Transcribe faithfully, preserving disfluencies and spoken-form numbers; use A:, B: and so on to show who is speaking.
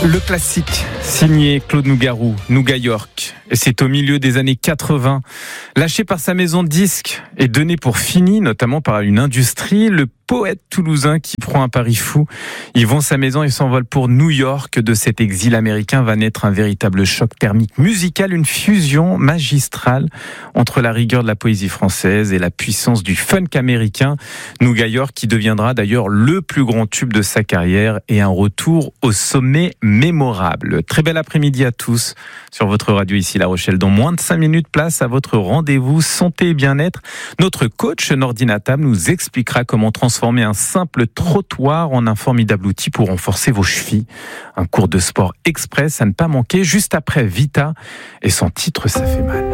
A: Le classique, signé Claude Nougaro, Nouga York. Et c'est au milieu des années quatre-vingts. Lâché par sa maison de disques et donné pour fini, notamment par une industrie, le poète toulousain qui prend un pari fou. Il vend sa maison et s'envole pour New York. De cet exil américain va naître un véritable choc thermique musical, une fusion magistrale entre la rigueur de la poésie française et la puissance du funk américain. Nouga York qui deviendra d'ailleurs le plus grand tube de sa carrière et un retour au sommet mémorable. Très bel après-midi à tous sur votre radio ici La Rochelle. Dans moins de cinq minutes, place à votre rendez-vous santé et bien-être. Notre coach Nordine Attam nous expliquera comment transformer un simple trottoir en un formidable outil pour renforcer vos chevilles. Un cours de sport express à ne pas manquer juste après Vita et son titre Ça fait mal.